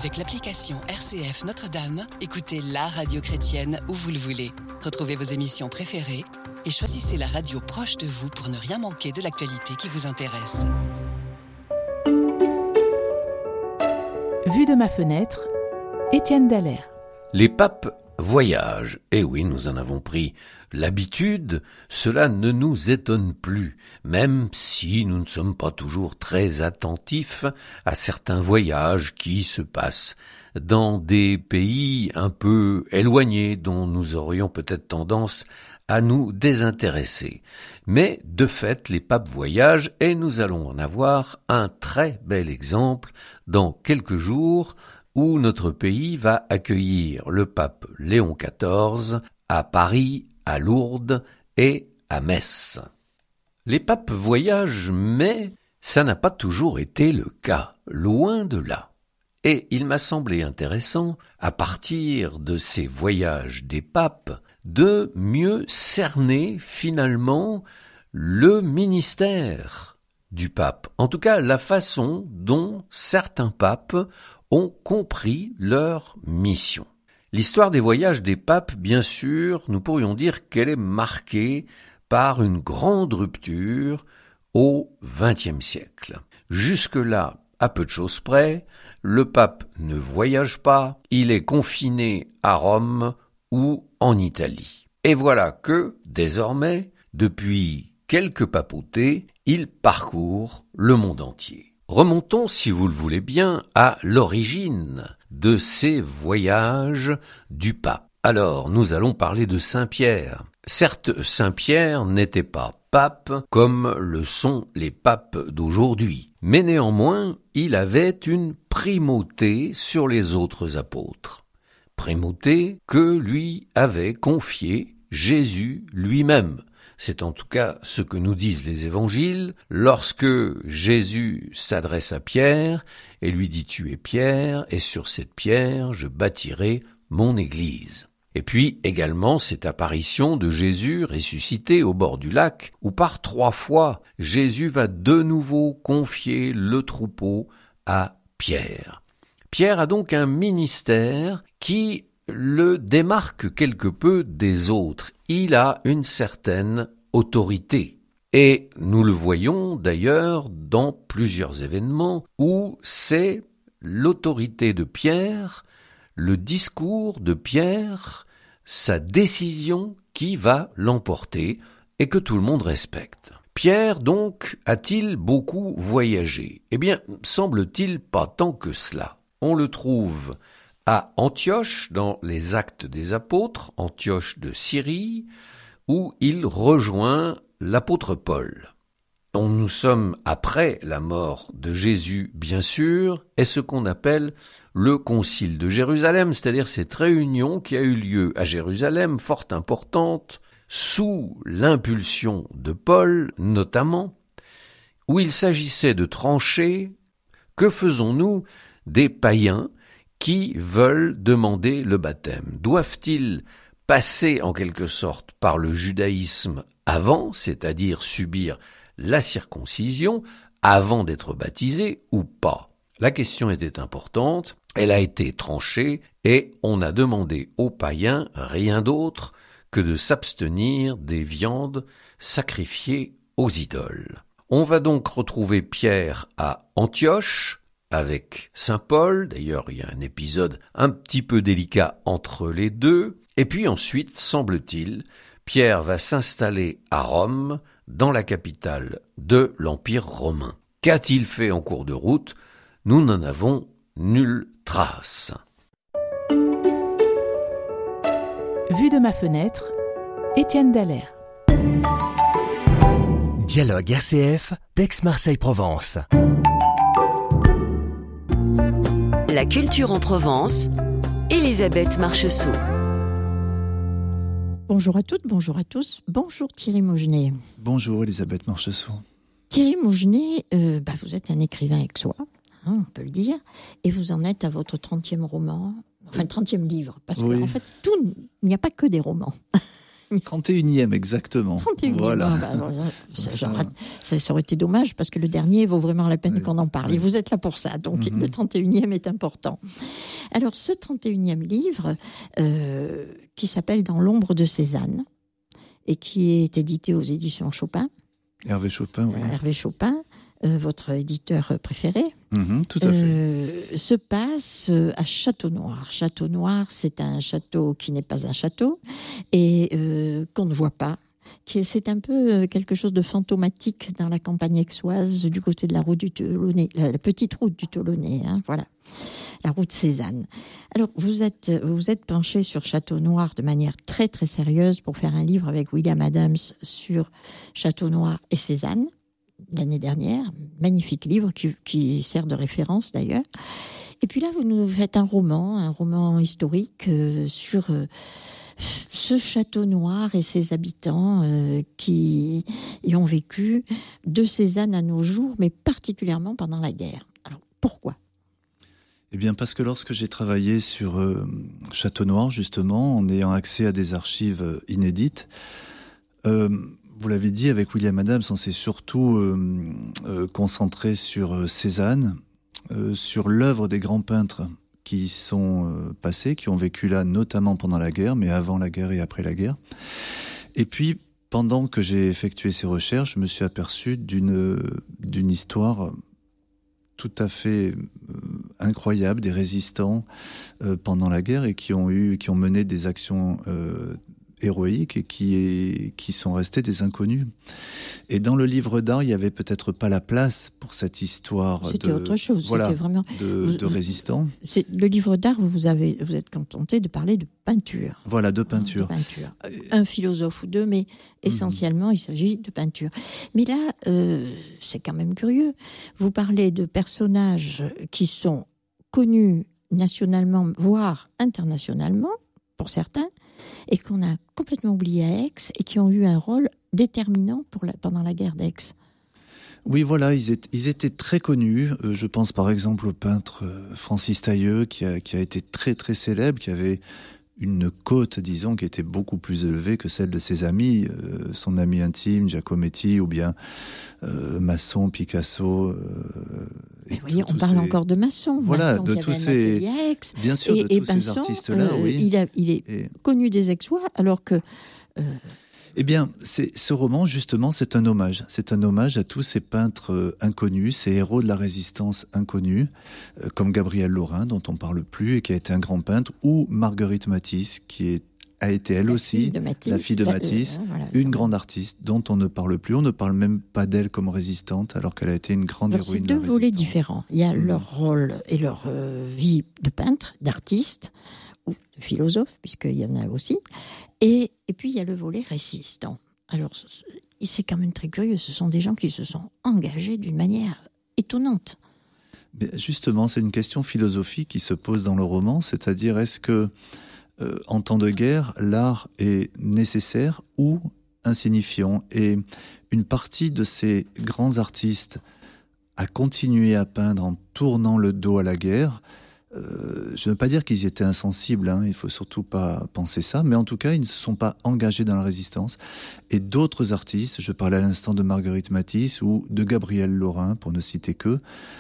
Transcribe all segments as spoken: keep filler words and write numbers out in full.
Avec l'application R C F Notre-Dame, écoutez la radio chrétienne où vous le voulez. Retrouvez vos émissions préférées et choisissez la radio proche de vous pour ne rien manquer de l'actualité qui vous intéresse. Vue de ma fenêtre, Étienne Dallaire. Les papes voyagent. Eh oui, nous en avons pris l'habitude. Cela ne nous étonne plus, même si nous ne sommes pas toujours très attentifs à certains voyages qui se passent dans des pays un peu éloignés dont nous aurions peut-être tendance à nous désintéresser. Mais de fait, les papes voyagent et nous allons en avoir un très bel exemple dans quelques jours où notre pays va accueillir le pape Léon quatorze à Paris, à Lourdes et à Metz. Les papes voyagent, mais ça n'a pas toujours été le cas, loin de là. Et il m'a semblé intéressant, à partir de ces voyages des papes, de mieux cerner finalement le ministère du pape. En tout cas, la façon dont certains papes ont compris leur mission. L'histoire des voyages des papes, bien sûr, nous pourrions dire qu'elle est marquée par une grande rupture au vingtième siècle. Jusque-là, à peu de choses près, le pape ne voyage pas, il est confiné à Rome ou en Italie. Et voilà que, désormais, depuis quelques papautés, il parcourt le monde entier. Remontons, si vous le voulez bien, à l'origine de ces voyages du pape. Alors, nous allons parler de Saint Pierre. Certes, Saint Pierre n'était pas pape comme le sont les papes d'aujourd'hui, mais néanmoins, il avait une primauté sur les autres apôtres. Primauté que lui avait confiée Jésus lui-même. C'est en tout cas ce que nous disent les évangiles, lorsque Jésus s'adresse à Pierre et lui dit « Tu es Pierre, et sur cette pierre je bâtirai mon église ». Et puis également cette apparition de Jésus ressuscité au bord du lac, où par trois fois Jésus va de nouveau confier le troupeau à Pierre. Pierre a donc un ministère qui le démarque quelque peu des autres. Il a une certaine autorité. Et nous le voyons d'ailleurs dans plusieurs événements où c'est l'autorité de Pierre, le discours de Pierre, sa décision qui va l'emporter et que tout le monde respecte. Pierre, donc, a-t-il beaucoup voyagé ? Eh bien, semble-t-il pas tant que cela. On le trouve à Antioche, dans les Actes des Apôtres, Antioche de Syrie, où il rejoint l'apôtre Paul. On, nous sommes après la mort de Jésus, bien sûr, et ce qu'on appelle le Concile de Jérusalem, c'est-à-dire cette réunion qui a eu lieu à Jérusalem, fort importante, sous l'impulsion de Paul notamment, où il s'agissait de trancher que faisons-nous des païens qui veulent demander le baptême. Doivent-ils passer en quelque sorte par le judaïsme avant, c'est-à-dire subir la circoncision avant d'être baptisés ou pas? La question était importante, elle a été tranchée et on a demandé aux païens rien d'autre que de s'abstenir des viandes sacrifiées aux idoles. On va donc retrouver Pierre à Antioche, avec Saint Paul, d'ailleurs il y a un épisode un petit peu délicat entre les deux, et puis ensuite, semble-t-il, Pierre va s'installer à Rome, dans la capitale de l'Empire romain. Qu'a-t-il fait en cours de route ? Nous n'en avons nulle trace. Vue de ma fenêtre, Étienne Dallaire. Dialogue R C F, d'Aix-Marseille-Provence. La culture en Provence, Elisabeth Marcheseau. Bonjour à toutes, bonjour à tous. Bonjour Thierry Maugenet. Bonjour Elisabeth Marcheseau. Thierry Maugenet, euh, bah, vous êtes un écrivain aixois, hein, on peut le dire, et vous en êtes à votre trentième roman, enfin trentième livre, parce oui. qu'en fait, tout, il n'y a pas que des romans. trente et unième, exactement. trente et unième, voilà. Ah, bah, voilà. Ça, ça, ça, ça aurait été dommage parce que le dernier vaut vraiment la peine oui. qu'on en parle. Oui. Et vous êtes là pour ça, donc mm-hmm. le trente et unième est important. Alors, ce trente et unième livre, euh, qui s'appelle « Dans l'ombre de Cézanne », et qui est édité aux éditions Chopin. Hervé Chopin, oui. Hervé Chopin, euh, votre éditeur préféré. Mmh, tout à fait. Euh, se passe à Château-Noir. Château-Noir, c'est un château qui n'est pas un château et euh, qu'on ne voit pas. C'est un peu quelque chose de fantomatique dans la campagne aixoise, du côté de la route du Tolonnais, la petite route du Tolonnais, hein, voilà, la route Cézanne. Alors, vous êtes, vous êtes penché sur Château-Noir de manière très très sérieuse pour faire un livre avec William Adams sur Château-Noir et Cézanne, l'année dernière, magnifique livre qui, qui sert de référence d'ailleurs. Et puis là, vous nous faites un roman, un roman historique euh, sur... Euh, ce château noir et ses habitants euh, qui y ont vécu de Cézanne à nos jours, mais particulièrement pendant la guerre. Alors, pourquoi ? Eh bien, parce que lorsque j'ai travaillé sur euh, Château Noir, justement, en ayant accès à des archives inédites, euh, vous l'avez dit, avec William Adams, on s'est surtout euh, euh, concentré sur euh, Cézanne, euh, sur l'œuvre des grands peintres qui sont euh, passés, qui ont vécu là, notamment pendant la guerre, mais avant la guerre et après la guerre. Et puis, pendant que j'ai effectué ces recherches, je me suis aperçu d'une, d'une histoire tout à fait euh, incroyable, des résistants euh, pendant la guerre et qui ont eu, qui ont mené des actions euh, héroïques et qui, est, qui sont restés des inconnus. Et dans le livre d'art, il n'y avait peut-être pas la place pour cette histoire. C'était de, autre chose. Voilà, C'était vraiment de, de résistants. C'est, le livre d'art, vous avez, vous êtes contenté de parler de peinture. Voilà, de peinture. De peinture. Un philosophe ou deux, mais essentiellement, mmh. il s'agit de peinture. Mais là, euh, c'est quand même curieux. Vous parlez de personnages qui sont connus nationalement, voire internationalement, pour certains, et qu'on a complètement oublié à Aix et qui ont eu un rôle déterminant pour la, pendant la guerre d'Aix. Oui, voilà, ils étaient, ils étaient très connus. Euh, je pense par exemple au peintre Francis Tailleux, qui a, qui a été très très célèbre, qui avait une cote, disons, qui était beaucoup plus élevée que celle de ses amis, euh, son ami intime, Giacometti, ou bien euh, Masson, Picasso. Euh, et oui, on parle ces... encore de Masson. Voilà, Masson de tous ces, bien sûr, et, de et tous Masson, ces artistes-là. Euh, oui. Il, a, il est et... connu des Aixois, alors que. Euh... Eh bien, c'est, ce roman, justement, c'est un hommage. C'est un hommage à tous ces peintres euh, inconnus, ces héros de la résistance inconnus, euh, comme Gabriel Lorrain, dont on ne parle plus et qui a été un grand peintre, ou Marguerite Matisse, qui est, a été elle la aussi, fille Matisse, la fille de Matisse, euh, voilà, une grande artiste dont on ne parle plus. On ne parle même pas d'elle comme résistante, alors qu'elle a été une grande Alors, héroïne c'est de la deux résistance. volets différents. Il y a mmh. leur rôle et leur euh, vie de peintre, d'artiste, ou de philosophe, puisqu'il y en a aussi. Et, et puis, il y a le volet résistant. Alors, c'est quand même très curieux. Ce sont des gens qui se sont engagés d'une manière étonnante. Mais justement, c'est une question philosophique qui se pose dans le roman, c'est-à-dire est-ce que, euh, en temps de guerre, l'art est nécessaire ou insignifiant ? Et une partie de ces grands artistes a continué à peindre en tournant le dos à la guerre. Euh, je ne veux pas dire qu'ils étaient insensibles, hein, il ne faut surtout pas penser ça, mais en tout cas, ils ne se sont pas engagés dans la résistance. Et d'autres artistes, je parlais à l'instant de Marguerite Matisse ou de Gabriel Lorrain, pour ne citer qu'eux,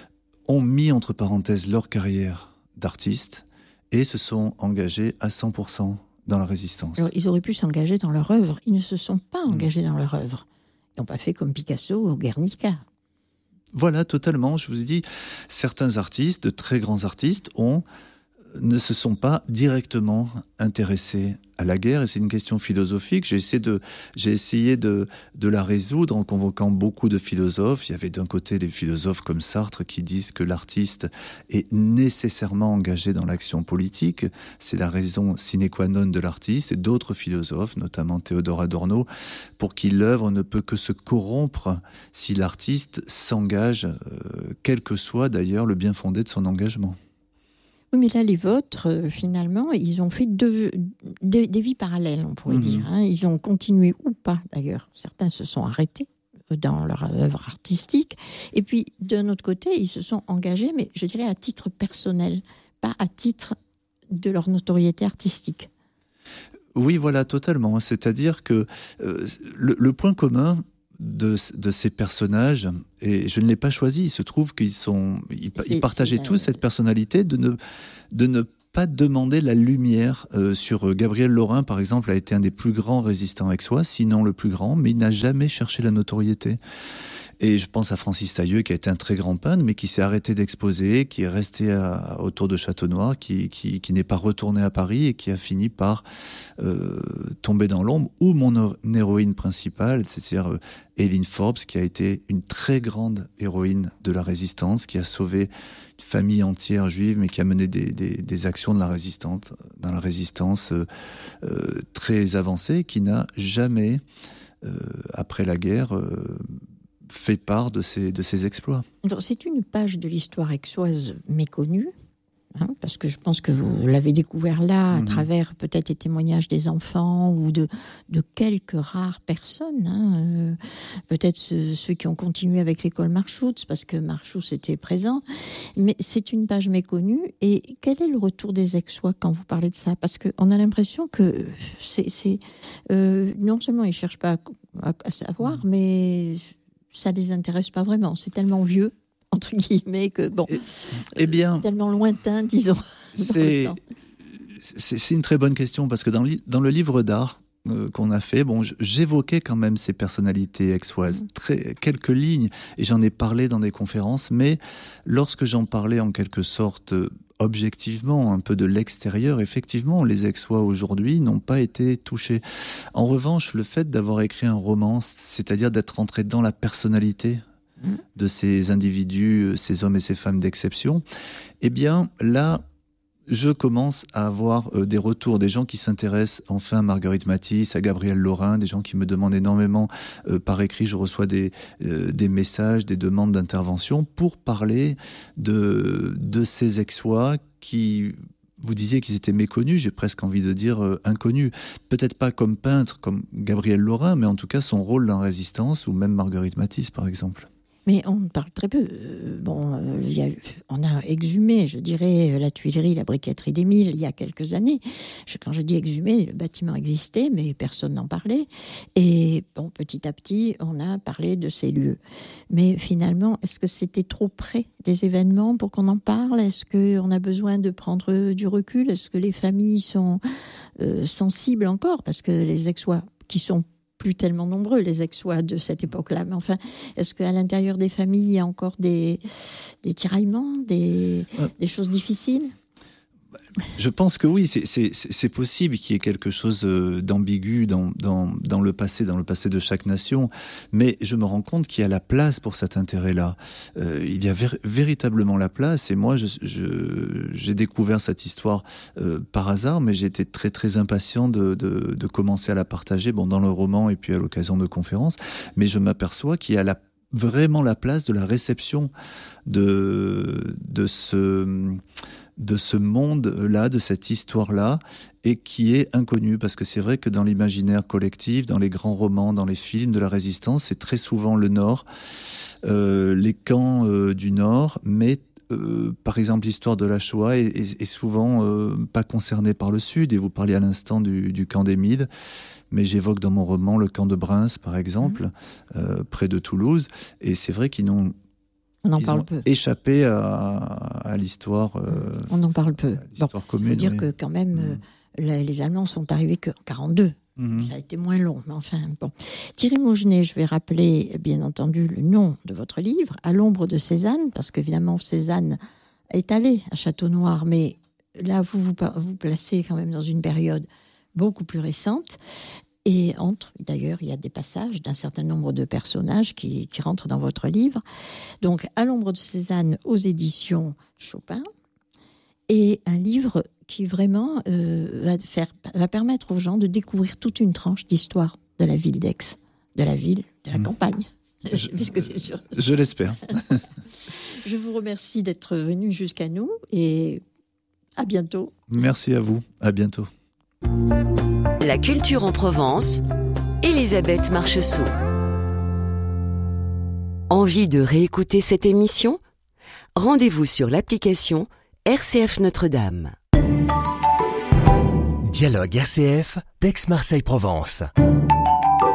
ont mis entre parenthèses leur carrière d'artiste et se sont engagés à cent pour cent dans la résistance. Alors, ils auraient pu s'engager dans leur œuvre, ils ne se sont pas engagés mmh. dans leur œuvre. Ils n'ont pas fait comme Picasso ou Guernica. Voilà, totalement. Je vous ai dit, certains artistes, de très grands artistes, ont, ne se sont pas directement intéressés à la guerre. Et c'est une question philosophique. J'ai essayé de, j'ai essayé de, de la résoudre en convoquant beaucoup de philosophes. Il y avait d'un côté des philosophes comme Sartre qui disent que l'artiste est nécessairement engagé dans l'action politique. C'est la raison sine qua non de l'artiste. Et d'autres philosophes, notamment Théodore Adorno, pour qui l'œuvre ne peut que se corrompre si l'artiste s'engage, euh, quel que soit d'ailleurs le bien fondé de son engagement. Oui, mais là, les vôtres, euh, finalement, ils ont fait deux, des, des vies parallèles, on pourrait mmh. dire. Hein. Ils ont continué ou pas, d'ailleurs. Certains se sont arrêtés dans leur œuvre artistique. Et puis, d'un autre côté, ils se sont engagés, mais je dirais à titre personnel, pas à titre de leur notoriété artistique. Oui, voilà, totalement. C'est-à-dire que euh, le, le point commun de, de ces personnages, et je ne l'ai pas choisi, il se trouve qu'ils sont, ils, ils partageaient tous cette personnalité de ne, de ne pas demander la lumière euh, sur Gabriel Laurin, par exemple, a été un des plus grands résistants aixois, sinon le plus grand, mais il n'a jamais cherché la notoriété. Et je pense à Francis Tailleux, qui a été un très grand peintre, mais qui s'est arrêté d'exposer, qui est resté à, autour de Château-Noir, qui, qui, qui n'est pas retourné à Paris et qui a fini par euh, tomber dans l'ombre. Ou mon héroïne principale, c'est-à-dire euh, Eileen Forbes, qui a été une très grande héroïne de la résistance, qui a sauvé une famille entière juive, mais qui a mené des, des, des actions de la résistance, dans la résistance euh, euh, très avancée, qui n'a jamais, euh, après la guerre, euh, fait part de ses, de ses exploits. Alors, c'est une page de l'histoire aixoise méconnue, hein, parce que je pense que vous l'avez découvert là, à mmh. travers peut-être les témoignages des enfants ou de, de quelques rares personnes, hein, euh, peut-être ceux, ceux qui ont continué avec l'école Marschutz, parce que Marschutz était présent, mais c'est une page méconnue. Et quel est le retour des aixois quand vous parlez de ça? Parce qu'on a l'impression que c'est, c'est euh, non seulement ils ne cherchent pas à, à savoir, mmh. mais ça ne les intéresse pas vraiment. C'est tellement vieux, entre guillemets, que bon, eh, eh bien, c'est tellement lointain, disons. C'est, c'est, c'est une très bonne question, parce que dans, dans le livre d'art euh, qu'on a fait, bon, j'évoquais quand même ces personnalités aixoises, mmh. très, quelques lignes, et j'en ai parlé dans des conférences, mais lorsque j'en parlais en quelque sorte objectivement, un peu de l'extérieur, effectivement, les aixois aujourd'hui n'ont pas été touchés. En revanche, le fait d'avoir écrit un roman, c'est-à-dire d'être entré dans la personnalité mmh. de ces individus, ces hommes et ces femmes d'exception, eh bien, là, je commence à avoir euh, des retours, des gens qui s'intéressent enfin à Marguerite Matisse, à Gabriel Laurin, des gens qui me demandent énormément euh, par écrit. Je reçois des, euh, des messages, des demandes d'intervention pour parler de, de ces aixois qui... Vous disiez qu'ils étaient méconnus, j'ai presque envie de dire euh, inconnus. Peut-être pas comme peintre, comme Gabriel Laurin, mais en tout cas son rôle dans la Résistance, ou même Marguerite Matisse, par exemple. Mais on parle très peu. Bon, euh, y a, on a exhumé, je dirais, la Tuilerie, la briqueterie des Milles, il y a quelques années. Je, quand je dis exhumé, le bâtiment existait, mais personne n'en parlait. Et bon, petit à petit, on a parlé de ces lieux. Mais finalement, est-ce que c'était trop près des événements pour qu'on en parle? Est-ce qu'on a besoin de prendre du recul? Est-ce que les familles sont euh, sensibles encore? Parce que les aixois qui sont plus tellement nombreux, les aixois de cette époque-là. Mais enfin, est-ce qu'à l'intérieur des familles, il y a encore des, des tiraillements, des, euh, des choses difficiles? Je pense que oui, c'est, c'est, c'est possible qu'il y ait quelque chose d'ambigu dans, dans, dans le passé, dans le passé de chaque nation, mais je me rends compte qu'il y a la place pour cet intérêt-là. Euh, il y a ver- véritablement la place, et moi, je, je, j'ai découvert cette histoire euh, par hasard, mais j'ai été très très impatient de, de, de commencer à la partager, bon, dans le roman et puis à l'occasion de conférences, mais je m'aperçois qu'il y a la, vraiment la place de la réception de, de ce... de ce monde-là, de cette histoire-là, et qui est inconnue, parce que c'est vrai que dans l'imaginaire collectif, dans les grands romans, dans les films de la Résistance, c'est très souvent le Nord, euh, les camps euh, du Nord, mais euh, par exemple l'histoire de la Shoah est, est, est souvent euh, pas concernée par le Sud, et vous parliez à l'instant du, du camp des Mides, mais j'évoque dans mon roman le camp de Breims, par exemple, mmh. euh, près de Toulouse, et c'est vrai qu'ils n'ont On en Ils parle ont peu. échappé à, à l'histoire. Euh, On en parle peu. L'histoire bon, commune. Il faut dire oui. que quand même, mmh. euh, les, les Allemands sont arrivés qu'en quarante-deux. Mmh. Ça a été moins long, mais enfin bon. Thierry Maugenet, je vais rappeler bien entendu le nom de votre livre, À l'ombre de Cézanne, parce qu'évidemment Cézanne est allé à Château-Noir, mais là vous vous, vous placez quand même dans une période beaucoup plus récente. Et entre, d'ailleurs, il y a des passages d'un certain nombre de personnages qui, qui rentrent dans votre livre. Donc, À l'ombre de Cézanne, aux éditions Chopin, et un livre qui vraiment euh, va, faire, va permettre aux gens de découvrir toute une tranche d'histoire de la ville d'Aix, de la ville, de la mmh. campagne. Je, Puisque c'est sûr. Je l'espère. Je vous remercie d'être venu jusqu'à nous et à bientôt. Merci à vous. À bientôt. La culture en Provence, Elisabeth Marcheseau. Envie de réécouter cette émission? Rendez-vous sur l'application R C F Notre-Dame. Dialogue R C F d'Aix-Marseille-Provence.